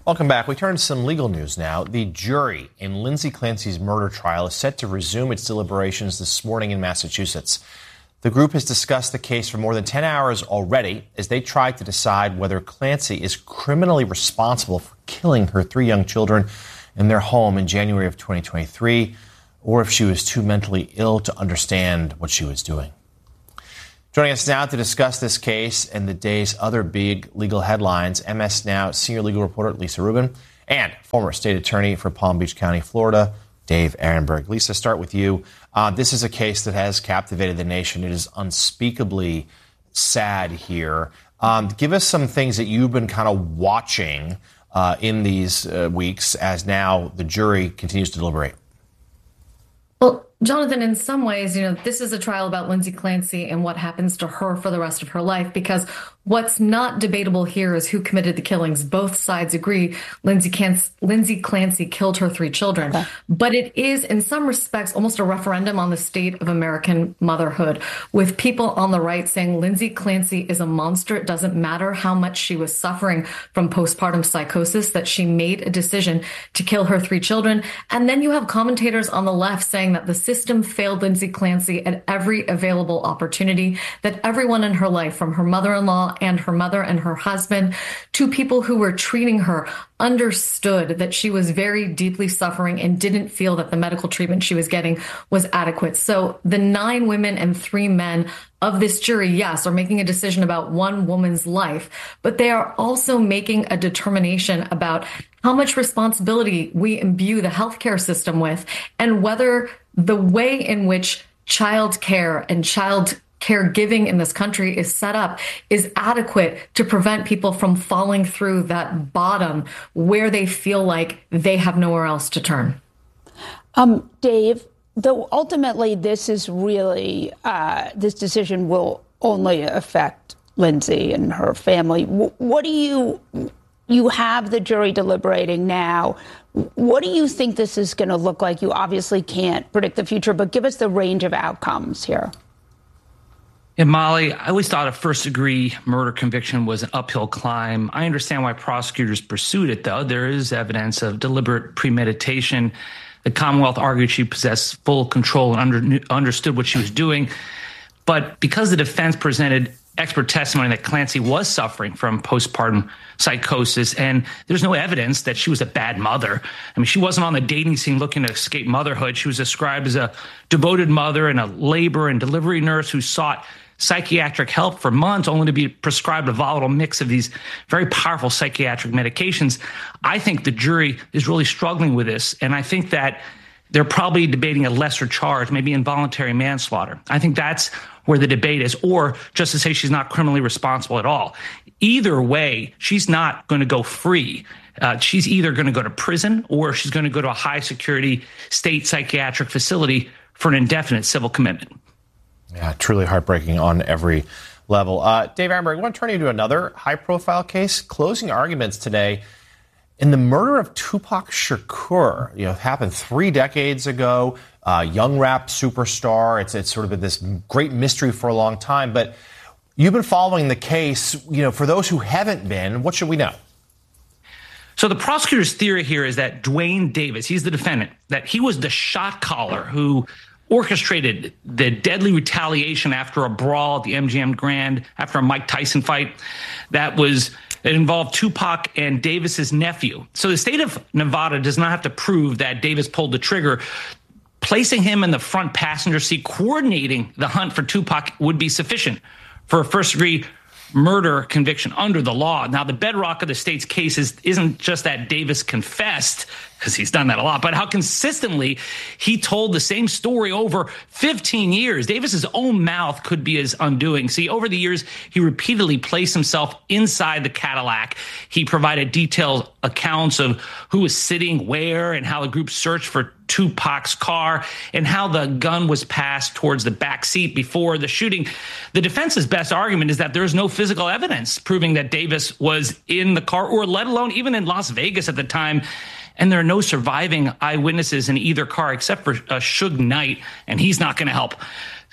Welcome back. We turn to some legal news now. The jury in Lindsay Clancy's murder trial is set to resume its deliberations this morning in Massachusetts. The group has discussed the case for more than 10 hours already as they try to decide whether Clancy is criminally responsible for killing her 3 young children in their home in January of 2023, or if she was too mentally ill to understand what she was doing. Joining us now to discuss this case and the day's other big legal headlines, MS Now senior legal reporter Lisa Rubin and former state attorney for Palm Beach County, Florida, Dave Aronberg. Lisa, start with you. This is a case that has captivated the nation. It is unspeakably sad here. Give us some things that you've been kind of watching in these weeks as now the jury continues to deliberate. Well, Jonathan, in some ways, this is a trial about Lindsay Clancy and what happens to her for the rest of her life, because what's not debatable here is who committed the killings. Both sides agree Lindsay Clancy killed her 3 children. Okay. But it is, in some respects, almost a referendum on the state of American motherhood, with people on the right saying Lindsay Clancy is a monster. It doesn't matter how much she was suffering from postpartum psychosis, that she made a decision to kill her 3 children. And then you have commentators on the left saying that the system failed Lindsay Clancy at every available opportunity, that everyone in her life, from her mother-in-law and her mother and her husband to people who were treating her, understood that she was very deeply suffering and didn't feel that the medical treatment she was getting was adequate. So the 9 women and 3 men of this jury, yes, are making a decision about one woman's life, but they are also making a determination about how much responsibility we imbue the healthcare system with, and whether the way in which child care and child caregiving in this country is set up is adequate to prevent people from falling through that bottom where they feel like they have nowhere else to turn. Dave, though ultimately this is really, this decision will only affect Lindsay and her family. What do you have the jury deliberating now? What do you think this is going to look like? You obviously can't predict the future, but give us the range of outcomes here. And Molly, I always thought a first-degree murder conviction was an uphill climb. I understand why prosecutors pursued it, though. There is evidence of deliberate premeditation. The Commonwealth argued she possessed full control and understood what she was doing. But because the defense presented expert testimony that Clancy was suffering from postpartum psychosis, and there's no evidence that she was a bad mother. I mean, she wasn't on the dating scene looking to escape motherhood. She was described as a devoted mother and a labor and delivery nurse who sought psychiatric help for months, only to be prescribed a volatile mix of these very powerful psychiatric medications. I think the jury is really struggling with this, and I think that they're probably debating a lesser charge, maybe involuntary manslaughter. I think that's where the debate is, or just to say she's not criminally responsible at all. Either way, she's not going to go free. She's either going to go to prison or she's going to go to a high-security state psychiatric facility for an indefinite civil commitment. Yeah, truly heartbreaking on every level. Dave Aronberg, I want to turn you to another high-profile case. Closing arguments today in the murder of Tupac Shakur. It happened 3 decades ago. Young rap superstar. It's sort of been this great mystery for a long time. But you've been following the case. For those who haven't been, what should we know? So the prosecutor's theory here is that Duane Davis, he's the defendant, that he was the shot caller who orchestrated the deadly retaliation after a brawl at the MGM Grand, after a Mike Tyson fight it involved Tupac and Davis's nephew. So the state of Nevada does not have to prove that Davis pulled the trigger. Placing him in the front passenger seat, coordinating the hunt for Tupac would be sufficient for a first-degree murder conviction under the law. Now, the bedrock of the state's case isn't just that Davis confessed, because he's done that a lot, but how consistently he told the same story over 15 years. Davis's own mouth could be his undoing. See, over the years, he repeatedly placed himself inside the Cadillac. He provided detailed accounts of who was sitting where and how the group searched for Tupac's car and how the gun was passed towards the back seat before the shooting. The defense's best argument is that there is no physical evidence proving that Davis was in the car, or let alone even in Las Vegas at the time. And there are no surviving eyewitnesses in either car except for Suge Knight, and he's not going to help.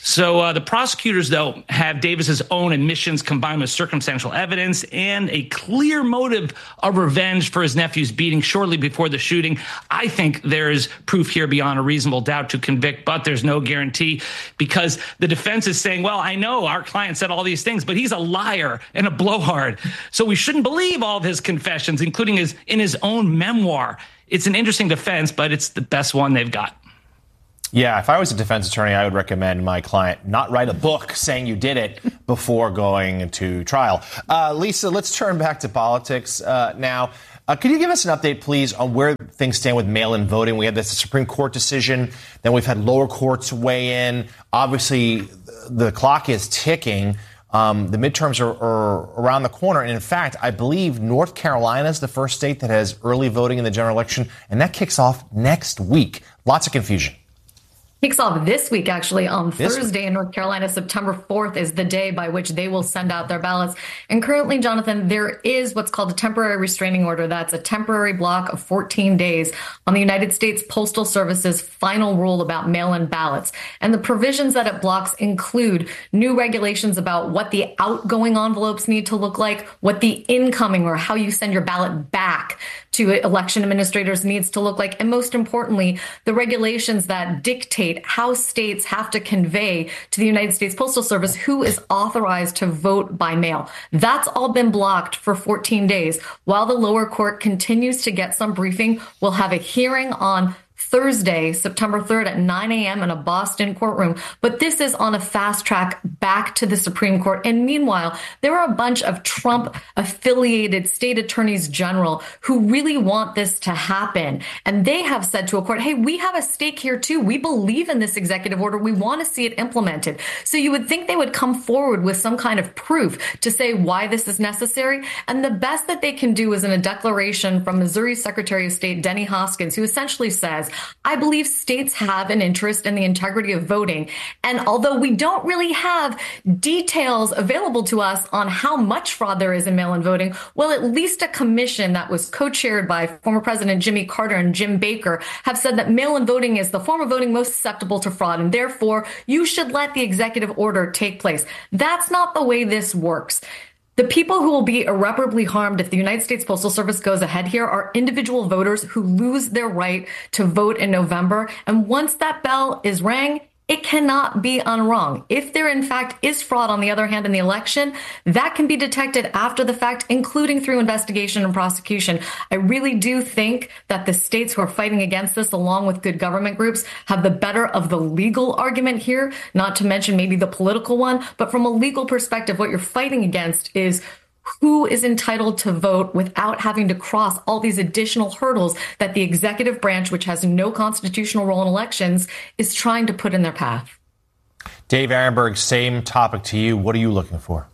So the prosecutors, though, have Davis's own admissions combined with circumstantial evidence and a clear motive of revenge for his nephew's beating shortly before the shooting. I think there is proof here beyond a reasonable doubt to convict, but there's no guarantee because the defense is saying, well, I know our client said all these things, but he's a liar and a blowhard. So we shouldn't believe all of his confessions, including in his own memoir. It's an interesting defense, but it's the best one they've got. Yeah, if I was a defense attorney, I would recommend my client not write a book saying you did it before going to trial. Lisa, let's turn back to politics now. Could you give us an update, please, on where things stand with mail-in voting? We had this Supreme Court decision. Then we've had lower courts weigh in. Obviously, the clock is ticking. The midterms are around the corner. And in fact, I believe North Carolina is the first state that has early voting in the general election. And that kicks off next week. Lots of confusion. Kicks off this week, actually, on Thursday in North Carolina. September 4th is the day by which they will send out their ballots. And currently, Jonathan, there is what's called a temporary restraining order. That's a temporary block of 14 days on the United States Postal Service's final rule about mail-in ballots. And the provisions that it blocks include new regulations about what the outgoing envelopes need to look like, what the incoming or how you send your ballot back to election administrators needs to look like, and most importantly, the regulations that dictate how states have to convey to the United States Postal Service who is authorized to vote by mail. That's all been blocked for 14 days. While the lower court continues to get some briefing, we'll have a hearing on Thursday, September 3rd at 9 a.m. in a Boston courtroom. But this is on a fast track back to the Supreme Court. And meanwhile, there are a bunch of Trump-affiliated state attorneys general who really want this to happen. And they have said to a court, hey, we have a stake here too. We believe in this executive order. We want to see it implemented. So you would think they would come forward with some kind of proof to say why this is necessary. And the best that they can do is in a declaration from Missouri Secretary of State Denny Hoskins, who essentially says, I believe states have an interest in the integrity of voting. And although we don't really have details available to us on how much fraud there is in mail-in voting, well, at least a commission that was co-chaired by former President Jimmy Carter and Jim Baker have said that mail-in voting is the form of voting most susceptible to fraud, and therefore you should let the executive order take place. That's not the way this works. The people who will be irreparably harmed if the United States Postal Service goes ahead here are individual voters who lose their right to vote in November. And once that bell is rang, it cannot be unrung. If there, in fact, is fraud, on the other hand, in the election, that can be detected after the fact, including through investigation and prosecution. I really do think that the states who are fighting against this, along with good government groups, have the better of the legal argument here, not to mention maybe the political one. But from a legal perspective, what you're fighting against is who is entitled to vote without having to cross all these additional hurdles that the executive branch, which has no constitutional role in elections, is trying to put in their path. Dave Aronberg, same topic to you. What are you looking for?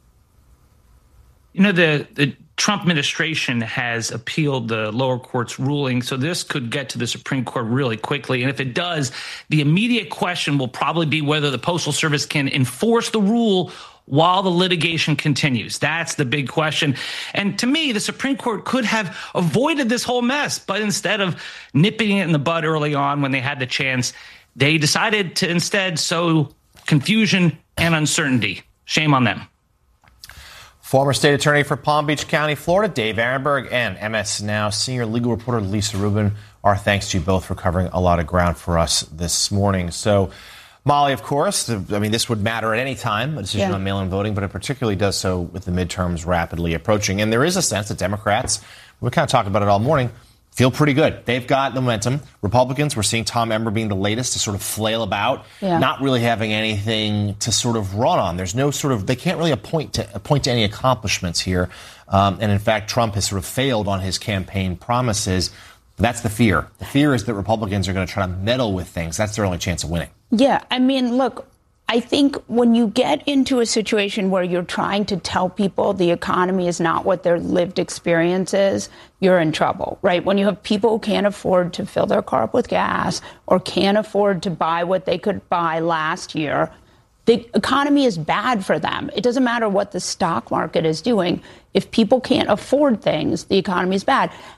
You know, the Trump administration has appealed the lower court's ruling, so this could get to the Supreme Court really quickly. And if it does, the immediate question will probably be whether the Postal Service can enforce the rule while the litigation continues. That's the big question. And to me, the Supreme Court could have avoided this whole mess, but instead of nipping it in the bud early on when they had the chance, they decided to instead sow confusion and uncertainty. Shame on them. Former state attorney for Palm Beach County, Florida, Dave Aronberg, and MS Now senior legal reporter Lisa Rubin. Our thanks to you both for covering a lot of ground for us this morning. So, Molly, of course, I mean, this would matter at any time, a decision on mail-in voting, but it particularly does so with the midterms rapidly approaching. And there is a sense that Democrats, we're kind of talking about it all morning, feel pretty good. They've got momentum. Republicans, we're seeing Tom Emmer being the latest to sort of flail about, not really having anything to sort of run on. There's no sort of, they can't really point to any accomplishments here. And in fact, Trump has sort of failed on his campaign promises. That's the fear. The fear is that Republicans are going to try to meddle with things. That's their only chance of winning. Yeah, I mean, look, I think when you get into a situation where you're trying to tell people the economy is not what their lived experience is, you're in trouble, right? When you have people who can't afford to fill their car up with gas or can't afford to buy what they could buy last year, the economy is bad for them. It doesn't matter what the stock market is doing. If people can't afford things, the economy is bad.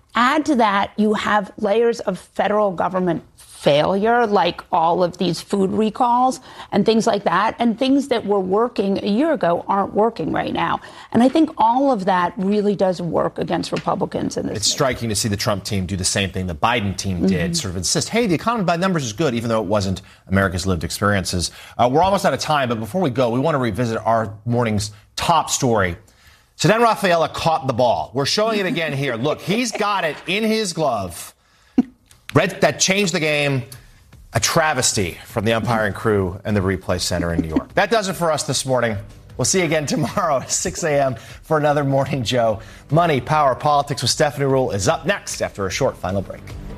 Add to that, you have layers of federal government failure, like all of these food recalls and things like that, and things that were working a year ago aren't working right now. And I think all of that really does work against Republicans in this. It's striking to see the Trump team do the same thing the Biden team did, sort of insist, hey, the economy by numbers is good, even though it wasn't America's lived experiences. We're almost out of time, but before we go, we want to revisit our morning's top story. Ceddanne Rafaela caught the ball. We're showing it again here. Look, he's got it in his glove. That changed the game. A travesty from the umpiring crew and the replay center in New York. That does it for us this morning. We'll see you again tomorrow at 6 a.m. for another Morning Joe. Money, Power, Politics with Stephanie Ruhle is up next after a short final break.